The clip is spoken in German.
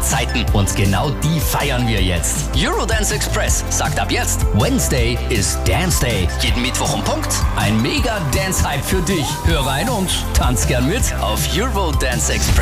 Zeiten und genau die feiern wir jetzt. Eurodance Express sagt ab jetzt, Wednesday ist Dance Day. Jeden Mittwoch um Punkt ein mega Dance-Hype für dich. Hör rein und tanz gern mit auf Eurodance Express.